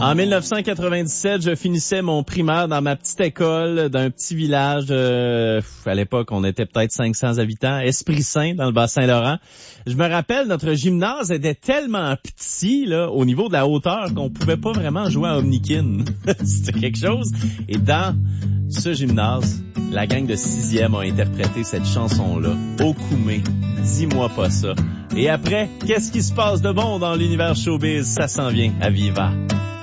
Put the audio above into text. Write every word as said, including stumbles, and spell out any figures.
En dix-neuf cent quatre-vingt-dix-sept, je finissais mon primaire dans ma petite école d'un petit village. Euh, à l'époque, on était peut-être cinq cents habitants, Esprit-Saint, dans le Bas-Saint-Laurent. Je me rappelle, notre gymnase était tellement petit là, au niveau de la hauteur qu'on pouvait pas vraiment jouer à Omnikin. C'était quelque chose. Et dans ce gymnase, la gang de sixième a interprété cette chanson-là. Okoumé, dis-moi pas ça. Et après, qu'est-ce qui se passe de bon dans l'univers showbiz? Ça s'en vient à Viva.